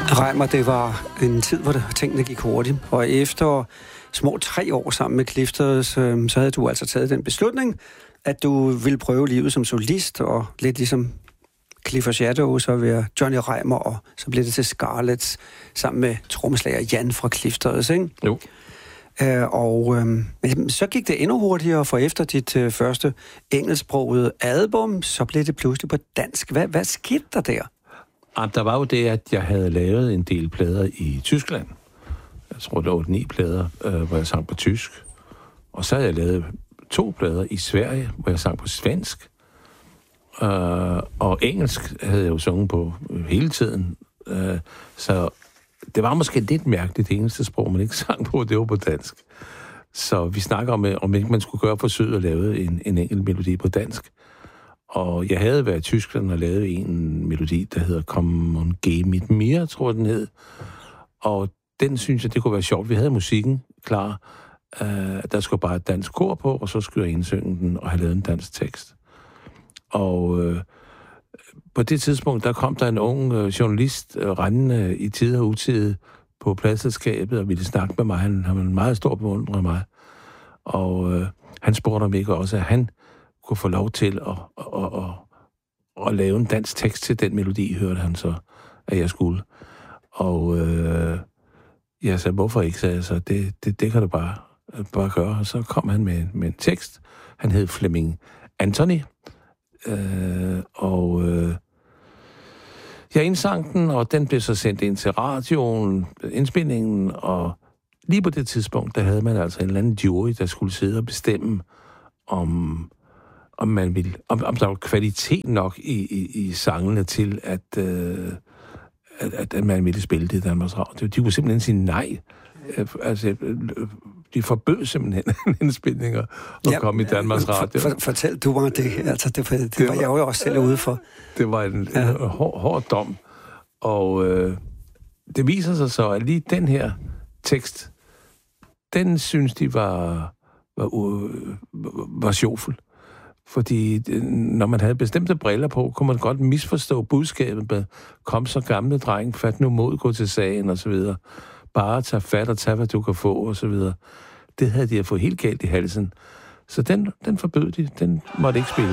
Reimer, det var en tid, hvor tingene gik hurtigt. Og efter små 3 år sammen med Clifters, så havde du altså taget den beslutning, at du ville prøve livet som solist, og lidt ligesom Clifford Shadow, så være Johnny Reimer, og så blev det til Scarlett, sammen med trommeslager Jan fra Clifters, ikke? Jo. Så gik det endnu hurtigere, for efter dit første engelsksprogede album, så blev det pludselig på dansk. Hvad skete der der? Der var jo det, at jeg havde lavet en del plader i Tyskland. Jeg tror, det var 8-9 plader, hvor jeg sang på tysk. Og så havde jeg lavet 2 plader i Sverige, hvor jeg sang på svensk. Og engelsk havde jeg jo sunget på hele tiden. Så det var måske lidt mærkeligt, det eneste sprog, man ikke sang på, det var på dansk. Så vi snakker om ikke man skulle gøre forsøget at lave en enkelt melodi på dansk. Og jeg havde været i Tyskland og lavet en melodi, der hedder Komm und geh mit mir, tror jeg, den hed. Og den synes jeg, det kunne være sjovt. Vi havde musikken klar. Der skulle bare et dansk kor på, og så skulle jeg indsynge den og have lavet en dansk tekst. Og på det tidspunkt, der kom der en ung journalist rendende i tid og utid på pladsselskabet og ville snakke med mig. Han var en meget stor beundrer af mig. Og han spurgte om ikke også, at han kunne få lov til at lave en dansk tekst til den melodi, hørte han så, at jeg skulle. Og jeg sagde, hvorfor ikke, sagde jeg så, det kan du bare gøre. Og så kom han med en tekst. Han hed Flemming Anthony. Jeg indsang den, og den blev så sendt ind til radioen, indspilningen, og lige på det tidspunkt, der havde man altså en eller anden jury, der skulle sidde og bestemme, om der var kvalitet nok i sangene til, at man ville spille det i Danmarks Radio. De kunne simpelthen sige nej. Altså, de forbød simpelthen indspilninger og komme i Danmarks Radio. Fortæl du mig det. Altså, det var jeg jo også selv ude for. Det var en hård dom. Og det viser sig så, at lige den her tekst, den synes de var sjovfuld. Fordi når man havde bestemte briller på, kunne man godt misforstå budskabet med, kom så gamle dreng, fat nu mod, gå til sagen, og så videre. Bare tag fat og tag, hvad du kan få, og så videre. Det havde de fået helt galt i halsen. Så den forbød de. Den måtte ikke spille.